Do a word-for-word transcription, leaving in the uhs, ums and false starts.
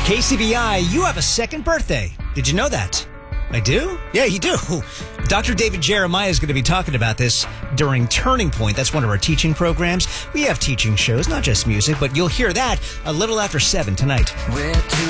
K C B I, you have a second birthday. Did you know that? I do? Yeah, you do. Doctor David Jeremiah is going to be talking about this during Turning Point. That's one of our teaching programs. We have teaching shows, not just music, but you'll hear that a little after seven tonight.